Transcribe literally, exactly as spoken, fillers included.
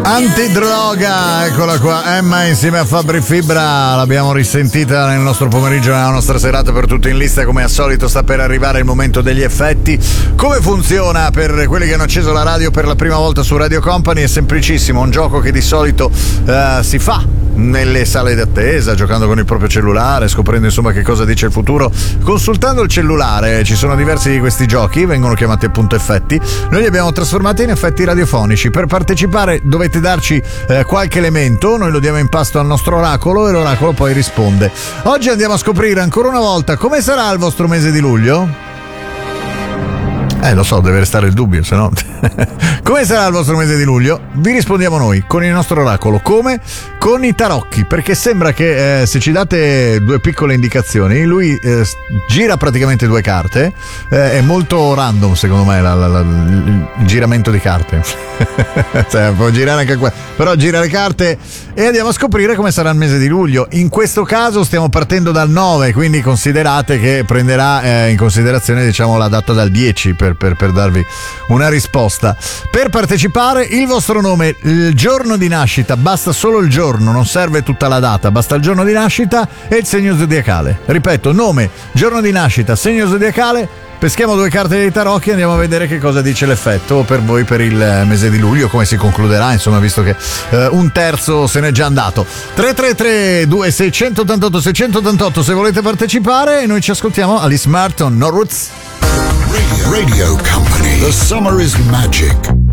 Antidroga, eccola qua, Emma insieme a Fabri Fibra, l'abbiamo risentita nel nostro pomeriggio, nella nostra serata per Tutto in Lista. Come al solito sta per arrivare il momento degli effetti. Come funziona per quelli che hanno acceso la radio per la prima volta su Radio Company? È semplicissimo, un gioco che di solito uh, si fa nelle sale d'attesa, giocando con il proprio cellulare, scoprendo insomma che cosa dice il futuro, consultando il cellulare. Ci sono diversi di questi giochi, vengono chiamati appunto effetti. Noi li abbiamo trasformati in effetti radiofonici. Per partecipare dovete darci eh, qualche elemento, noi lo diamo in pasto al nostro oracolo e l'oracolo poi risponde. Oggi andiamo a scoprire ancora una volta come sarà il vostro mese di luglio. Eh, lo so, deve restare il dubbio, se no. Come sarà il vostro mese di luglio? Vi rispondiamo noi con il nostro oracolo. Come? Con i tarocchi, perché sembra che eh, se ci date due piccole indicazioni, lui eh, gira praticamente due carte. Eh, è molto random, secondo me, la, la, la, il giramento di carte. Cioè, può girare anche qua. Però gira le carte e andiamo a scoprire come sarà il mese di luglio. In questo caso stiamo partendo dal nove, quindi considerate che prenderà eh, in considerazione, diciamo, la data dal dieci per Per, per darvi una risposta. Per partecipare, il vostro nome, il giorno di nascita, basta solo il giorno, non serve tutta la data, basta il giorno di nascita e il segno zodiacale. Ripeto, nome, giorno di nascita, segno zodiacale. Peschiamo due carte dei tarocchi e andiamo a vedere che cosa dice l'effetto per voi per il mese di luglio, come si concluderà, insomma, visto che eh, un terzo se n'è già andato. Tre tre tre due sei otto otto sei otto otto se volete partecipare, e noi ci ascoltiamo Alice Martin, No Roots. Radio Company. The summer is magic.